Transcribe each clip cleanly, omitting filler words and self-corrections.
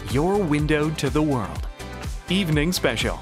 your window to the world. Evening Special.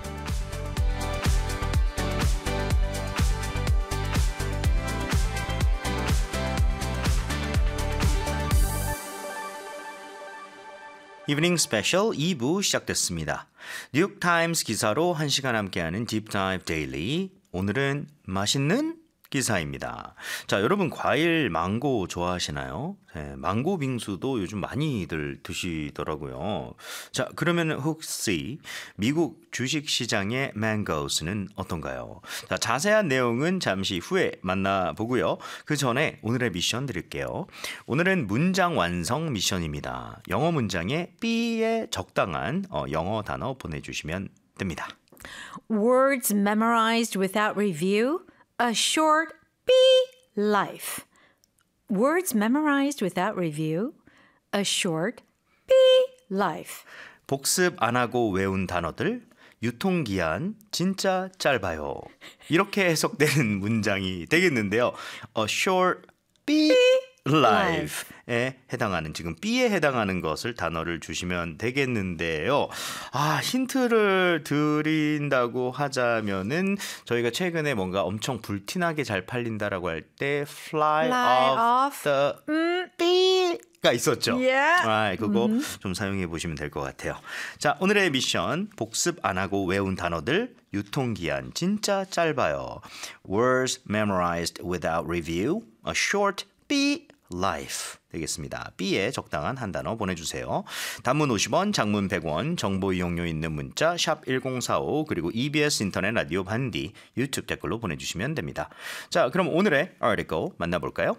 이브닝 스페셜 2부 시작됐습니다. 뉴욕타임스 기사로 1시간 함께하는 딥다이브 데일리. 오늘은 맛있는 기사입니다. 자, 여러분 과일 망고 좋아하시나요? 네, 망고 빙수도 요즘 많이들 드시더라고요. 자, 그러면 혹시 미국 주식시장의 망고스는 어떤가요? 자, 자세한 내용은 잠시 후에 만나보고요. 그 전에 오늘의 미션 드릴게요. 오늘은 문장 완성 미션입니다. 영어 문장에 B에 적당한 영어 단어 보내주시면 됩니다. Words memorized without review, a short B life. Words memorized without review, a short B life. 복습 안 하고 외운 단어들, 유통기한 진짜 짧아요. 이렇게 해석되는 문장이 되겠는데요. A short B life에 해당하는, 지금 B에 해당하는 것을 단어를 주시면 되겠는데요. 힌트를 드린다고 하자면은 저희가 최근에 뭔가 엄청 불티나게 잘 팔린다라고 할 때 fly off the B가 있었죠. Yeah. 그거 좀 사용해 보시면 될 것 같아요. 자, 오늘의 미션 복습 안 하고 외운 단어들, 유통기한 진짜 짧아요. Words memorized without review, a short B life 되겠습니다. B에 적당한 한 단어 보내주세요. 단문 50원, 장문 100원, 정보 이용료 있는 문자 샵 1045 그리고 EBS 인터넷 라디오 반디 유튜브 댓글로 보내주시면 됩니다. 자, 그럼 오늘의 article 만나볼까요?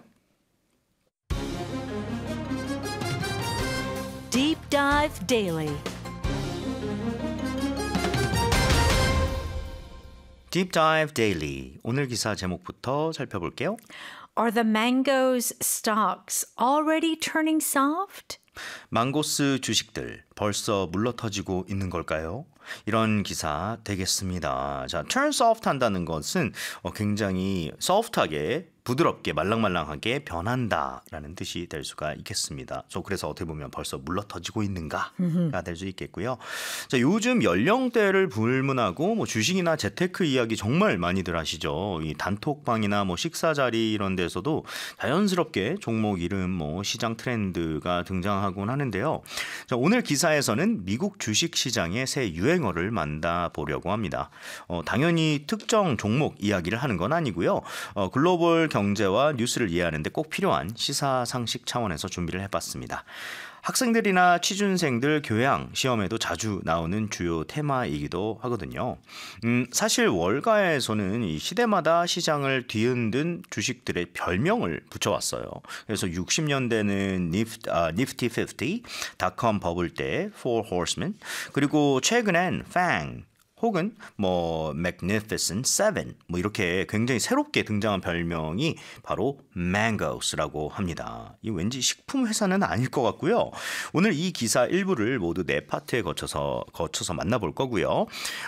Deep Dive Daily. Deep Dive Daily. 오늘 기사 제목부터 살펴볼게요. Are the mango's stalks already turning soft? 망고스 주식들 벌써 물러터지고 있는 걸까요? 이런 기사 되겠습니다. 자, turn soft 한다는 것은 굉장히 soft하게 부드럽게 말랑말랑하게 변한다라는 뜻이 될 수가 있겠습니다. 그래서 어떻게 보면 벌써 물러터지고 있는가가 될 수 있겠고요. 자, 요즘 연령대를 불문하고 주식이나 재테크 이야기 정말 많이들 하시죠. 이 단톡방이나 식사 자리 이런 데서도 자연스럽게 종목 이름, 시장 트렌드가 등장하곤 하는데요. 자, 오늘 기사에서는 미국 주식 시장의 새 유행어를 만나보려고 합니다. 당연히 특정 종목 이야기를 하는 건 아니고요. 글로벌 경제와 뉴스를 이해하는 데 꼭 필요한 시사상식 차원에서 준비를 해봤습니다. 학생들이나 취준생들 교양 시험에도 자주 나오는 주요 테마이기도 하거든요. 사실 월가에서는 이 시대마다 시장을 뒤흔든 주식들의 별명을 붙여왔어요. 그래서 60년대는 Nifty 50, 닷컴 버블 때 Four Horsemen, 그리고 최근엔 FANG 혹은 Magnificent Seven 이렇게 굉장히 새롭게 등장한 별명이 바로 Mangos라고 합니다. 이 왠지 식품 회사는 아닐 것 같고요. 오늘 이 기사 일부를 모두 네 파트에 거쳐서 만나볼 거고요.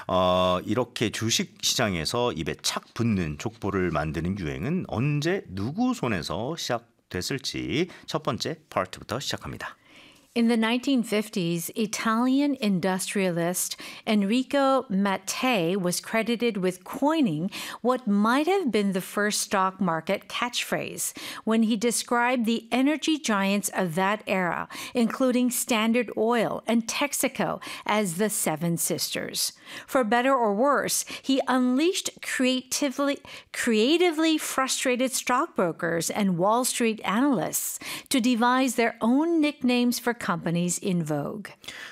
이렇게 주식 시장에서 입에 착 붙는 족보를 만드는 유행은 언제 누구 손에서 시작됐을지 첫 번째 파트부터 시작합니다. In the 1950s, Italian industrialist Enrico Mattei was credited with coining what might have been the first stock market catchphrase when he described the energy giants of that era, including Standard Oil and Texaco, as the Seven Sisters. For better or worse, he unleashed creatively frustrated stockbrokers and Wall Street analysts to devise their own nicknames for companies in vogue.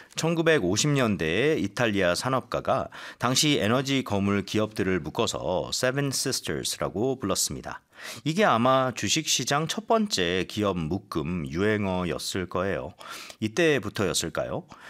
1950년대에 이탈리아 산업가가 당시 에너지 거물 기업들을 묶어서 Seven Sisters라고 불렀습니다. 이게 아마 주식시장 첫 번째 기업 묶음 유행어였을 거예요. 이때부터였을까요?